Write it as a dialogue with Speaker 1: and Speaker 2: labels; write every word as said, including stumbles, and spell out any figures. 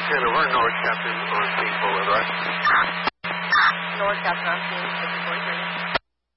Speaker 1: ten over, North Captain on scene, forward, right?
Speaker 2: North Captain on scene, six forty-three.